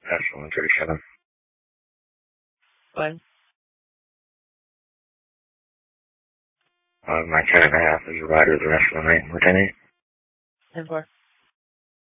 National 137. What? My 10.5 is a rider the rest of the night, Lieutenant. 10-4.